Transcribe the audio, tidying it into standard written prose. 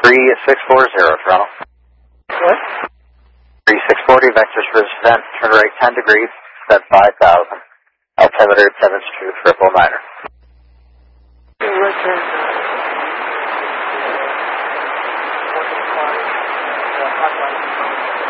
3640, Toronto. What? 3640, vectors for descent, turn right 10 degrees, set 5,000. Altimeter 72999. Right turn.